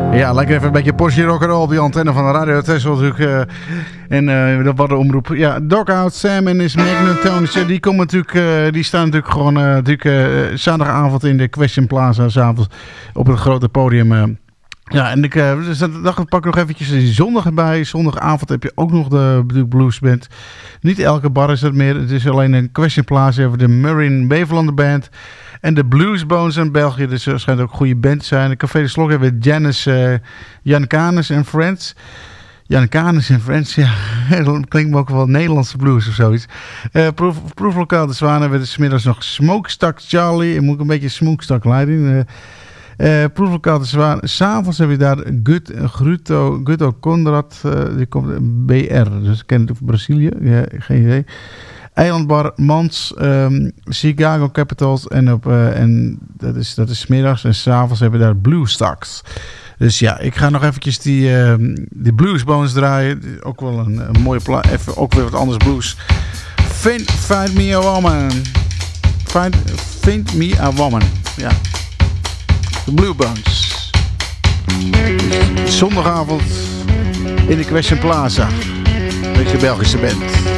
Ja, lekker even een beetje Porsche rock'n'roll op die antenne van de Radio Tesla natuurlijk. Dat was de omroep. Ja, Dogout Sam en his Magnetones, die komen natuurlijk, die staan natuurlijk gewoon zaterdagavond in de Question Plaza, 's avonds op het grote podium. Ja, en ik dacht, ik pak nog eventjes die zondag erbij. Zondagavond heb je ook nog de bluesband. Niet elke bar is dat meer. Het is alleen een Question Plaza. Hebben de Murrin Bevelander Band. En de Bluesbones in België. Dus er schijnt ook een goede band te zijn. De Café de Slok hebben we Janice, Jan Canis en Friends. Jan Canis en Friends, ja. Dat klinkt me ook wel Nederlandse blues of zoiets. Proeflokaal de Zwaan hebben we dus 's middags nog Smokestack Charlie. En moet ik een beetje Smokestack leiding. Proeflokaal de Zwaan. S'avonds heb je daar Guto Conrad. Die komt BR. Dus ik ken het over Brazilië. Ja, geen idee. Eilandbar Mans, Chicago Capitals en dat is 's middags. En 's avonds hebben we daar Blue Stocks. Dus ja, ik ga nog eventjes die Bluesbones draaien. Ook wel een mooie plaat. Even ook weer wat anders blues. Find me a woman. Find me a woman. Ja. De Bluesbones. Zondagavond in de Question Plaza. Deze Belgische band.